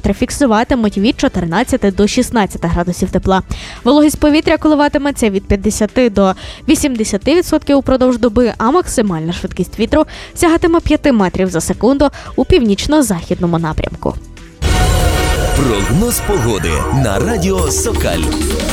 термометри фіксуватимуть від 14 до 16 градусів тепла. Вологість повітря коливатиметься від 50 до 80% упродовж доби, а максимальна швидкість вітру сягатиме 5 метрів за секунду у північно-західному напрямку. Прогноз погоди на радіо Сокаль.